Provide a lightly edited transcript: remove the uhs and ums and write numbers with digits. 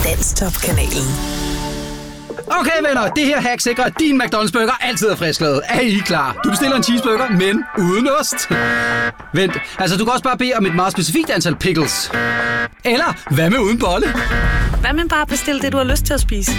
Danstop-kanalen. Okay, venner, det her hack sikrer, at din McDonald's burger altid er frisklavet. Er I klar? Du bestiller en cheeseburger, men uden ost. Vent, altså du kan også bare bede om et meget specifikt antal pickles. Eller hvad med uden bolle? Hvad med bare at bestille det, du har lyst til at spise?